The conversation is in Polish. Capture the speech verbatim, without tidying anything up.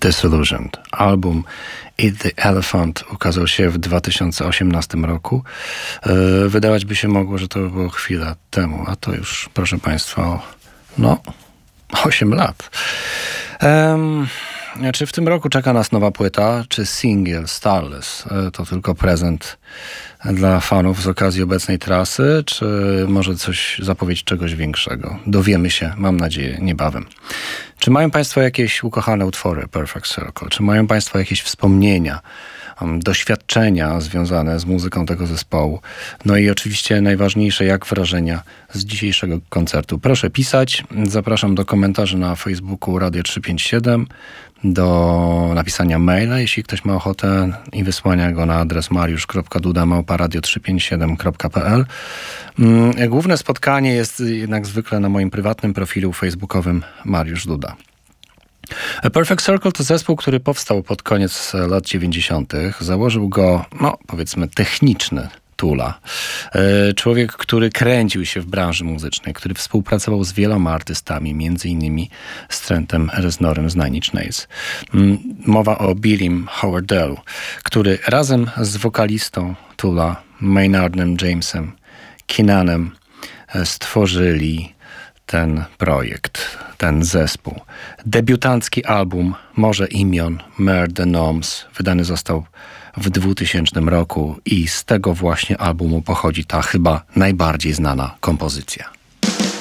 Disillusioned. Album Eat the Elephant ukazał się w dwa tysiące osiemnastym roku. Wydawać by się mogło, że to było chwilę temu, a to już, proszę Państwa, no, osiem lat. Um, czy w tym roku czeka nas nowa płyta, czy singiel Starless? To tylko prezent dla fanów z okazji obecnej trasy, czy może coś, zapowiedź czegoś większego? Dowiemy się, mam nadzieję, niebawem. Czy mają Państwo jakieś ukochane utwory Perfect Circle? Czy mają Państwo jakieś wspomnienia, um, doświadczenia związane z muzyką tego zespołu? No i oczywiście najważniejsze, jak wrażenia z dzisiejszego koncertu? Proszę pisać. Zapraszam do komentarzy na Facebooku Radio trzysta pięćdziesiąt siedem, do napisania maila, jeśli ktoś ma ochotę, i wysłania go na adres mariusz kropka duda małpa radio trzysta pięćdziesiąt siedem kropka p l. Główne spotkanie jest jednak zwykle na moim prywatnym profilu facebookowym Mariusz Duda. A Perfect Circle to zespół, który powstał pod koniec lat dziewięćdziesiątych. Założył go, no powiedzmy, techniczny Tula. Człowiek, który kręcił się w branży muzycznej, który współpracował z wieloma artystami, między innymi z Trentem Reznorem z Nine Inch Nails. Mowa o Billim Howardellu, który razem z wokalistą Tula, Maynardem Jamesem Keenanem, stworzyli ten projekt, ten zespół. Debiutancki album Morze Imion, Mare de Noms, wydany został w dwutysięcznym roku i z tego właśnie albumu pochodzi ta chyba najbardziej znana kompozycja.